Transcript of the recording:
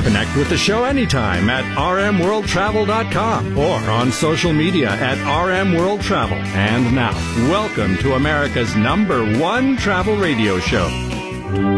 Connect with the show anytime at rmworldtravel.com or on social media at rmworldtravel. And now, welcome to America's #1 travel radio show.